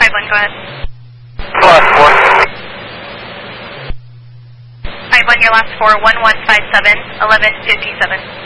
51, go ahead. Last 4. 51, your last 4, 1157, 1157.